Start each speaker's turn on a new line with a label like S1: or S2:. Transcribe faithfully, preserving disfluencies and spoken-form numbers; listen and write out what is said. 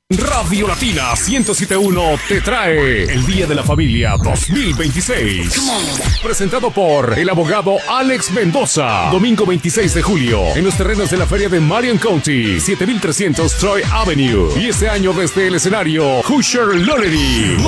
S1: Radio Latina ciento siete punto uno te trae el Día de la Familia dos mil veintiséis. Presentado por el abogado Alex Mendoza. Domingo veintiséis de julio en los terrenos de la feria de Marion County, siete mil trescientos Troy Avenue. Y este año desde el escenario Hoosier Loreley.